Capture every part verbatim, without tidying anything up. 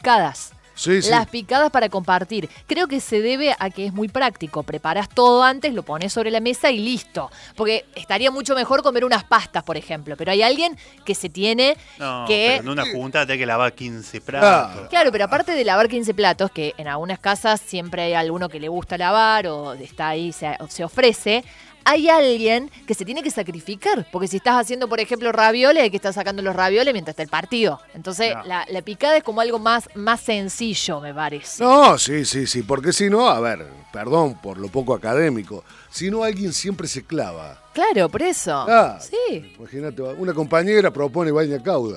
picadas. Sí, sí. Las picadas para compartir. Creo que se debe a que es muy práctico. Preparas todo antes, lo pones sobre la mesa y listo. Porque estaría mucho mejor comer unas pastas, por ejemplo. Pero hay alguien que se tiene No, que... pero en una junta te hay que lavar quince platos. Claro, pero aparte de lavar quince platos, que en algunas casas siempre hay alguno que le gusta lavar o está ahí, se, se ofrece... Hay alguien que se tiene que sacrificar, porque si estás haciendo, por ejemplo, ravioles, hay que estar sacando los ravioles mientras está el partido. Entonces, no. la, la picada es como algo más, más sencillo, me parece. No, sí, sí, sí, porque si no, a ver, perdón por lo poco académico, si no alguien siempre se clava. Claro, por eso. Ah, sí. Imagínate, una compañera propone baña cauda.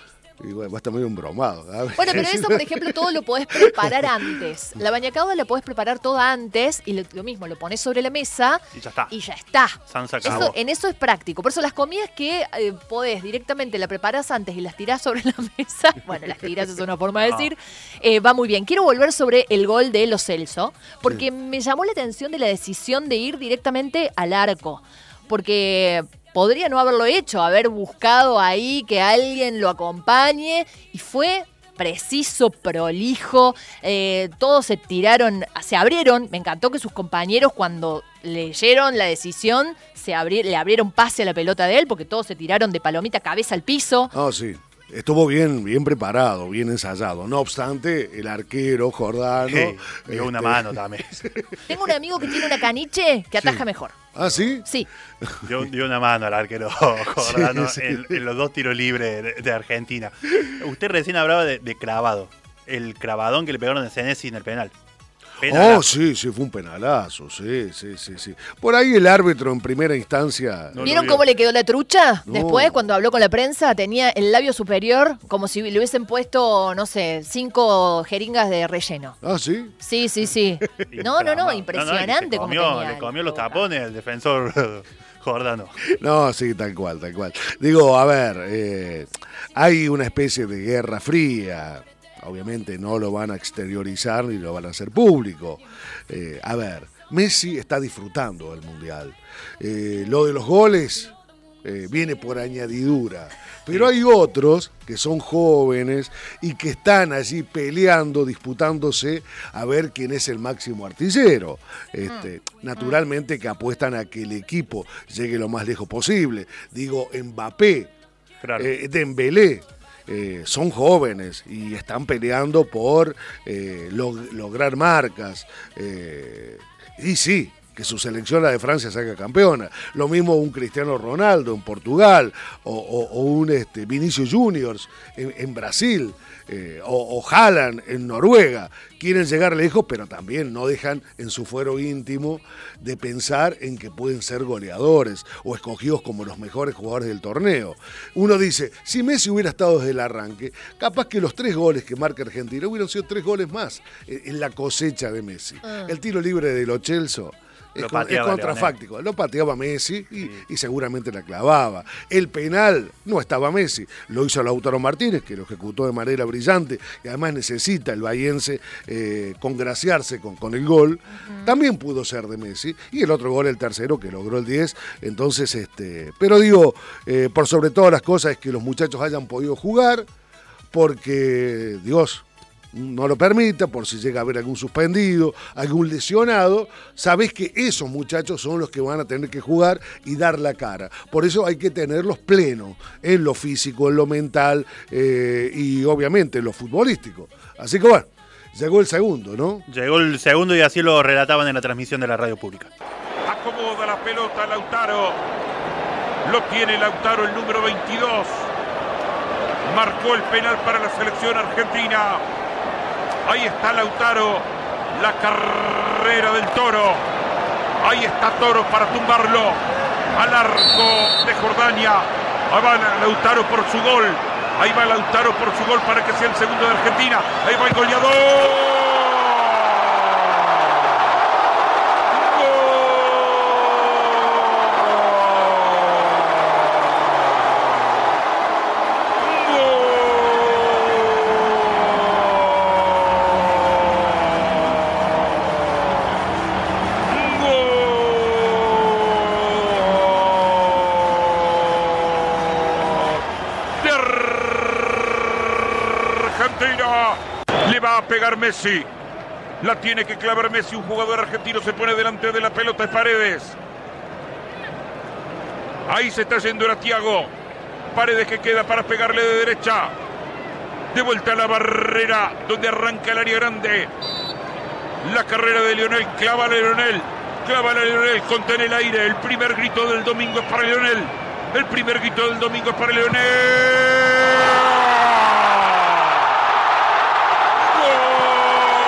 Y bueno, va a estar medio embromado. Bueno, pero eso, por ejemplo, todo lo podés preparar antes. La bañacauda la podés preparar toda antes y lo, lo mismo, lo pones sobre la mesa y ya está. Y ya está. Eso, en eso es práctico. Por eso las comidas que eh, podés directamente, la preparás antes y las tirás sobre la mesa, bueno, las tirás es una forma de decir, eh, va muy bien. Quiero volver sobre el gol de Lo Celso, porque sí. me llamó la atención de la decisión de ir directamente al arco. Porque... podría no haberlo hecho, haber buscado ahí que alguien lo acompañe y fue preciso, prolijo, eh, todos se tiraron, se abrieron, me encantó que sus compañeros cuando leyeron la decisión se abri- le abrieron pase a la pelota de él porque todos se tiraron de palomita cabeza al piso. Ah, sí. Estuvo bien, bien preparado, bien ensayado. No obstante, el arquero Jordano... Hey, dio este... una mano también. Tengo un amigo que tiene una caniche que ataja sí. mejor. ¿Ah, sí? Sí. Dio, dio una mano al arquero Jordano sí, sí. En, en los dos tiros libres de, de Argentina. Usted recién hablaba de, de clavado. El clavadón que le pegaron a Senesi en el penal. Penalazo. Oh, sí, sí, fue un penalazo, sí, sí, sí, sí. Por ahí el árbitro en primera instancia... No ¿Vieron cómo le quedó la trucha? No. Después, cuando habló con la prensa, tenía el labio superior como si le hubiesen puesto, no sé, cinco jeringas de relleno. ¿Ah, sí? Sí, sí, sí. No, no, no, impresionante no, no, como tenía. Le comió los tapones el defensor Jordano. No, sí, tal cual, tal cual. Digo, a ver, eh, hay una especie de guerra fría... Obviamente no lo van a exteriorizar ni lo van a hacer público. Eh, a ver, Messi está disfrutando del Mundial. Eh, lo de los goles eh, viene por añadidura. Pero hay otros que son jóvenes y que están allí peleando, disputándose a ver quién es el máximo artillero. Este, naturalmente que apuestan a que el equipo llegue lo más lejos posible. Digo, Mbappé, claro. eh, Dembélé. Eh, son jóvenes y están peleando por eh, log- lograr marcas. Eh, y sí, que su selección, la de Francia, salga campeona. Lo mismo un Cristiano Ronaldo en Portugal o, o, o un este, Vinicius Juniors en, en Brasil. Eh, o, o Haaland en Noruega. Quieren llegar lejos, pero también no dejan en su fuero íntimo de pensar en que pueden ser goleadores o escogidos como los mejores jugadores del torneo. Uno dice, si Messi hubiera estado desde el arranque, capaz que los tres goles que marca Argentina hubieran sido tres goles más en la cosecha de Messi. Uh. El tiro libre de Lo Celso Es, con, es contrafáctico. Lo pateaba Messi y, sí. y seguramente la clavaba. El penal no estaba Messi, lo hizo Lautaro Martínez, que lo ejecutó de manera brillante y además necesita el bahiense eh, congraciarse con, con el gol. Uh-huh. También pudo ser de Messi. Y el otro gol, el tercero, que logró el diez. Entonces, este, pero digo, eh, por sobre todas las cosas es que los muchachos hayan podido jugar, porque Dios no lo permita, por si llega a haber algún suspendido, algún lesionado, sabés que esos muchachos son los que van a tener que jugar y dar la cara. Por eso hay que tenerlos plenos en lo físico, en lo mental eh, y obviamente en lo futbolístico. Así que bueno, llegó el segundo, ¿no? Llegó el segundo y así lo relataban en la transmisión de la radio pública. Acomoda la pelota Lautaro. Lo tiene Lautaro, el número veintidós. Marcó el penal para la selección argentina. Ahí está Lautaro, la carrera del Toro. Ahí está Toro para tumbarlo al arco de Jordania. Ahí va Lautaro por su gol. Ahí va Lautaro por su gol para que sea el segundo de Argentina. Ahí va el goleador. va a pegar Messi. La tiene que clavar Messi. Un jugador argentino se pone delante de la pelota. Es Paredes. Ahí se está yendo el Thiago. Paredes que queda para pegarle de derecha. De vuelta a la barrera donde arranca el área grande. La carrera de Lionel. Clava a Lionel. Clava a Lionel. Contén el aire. El primer grito del domingo es para Lionel. El primer grito del domingo es para Lionel.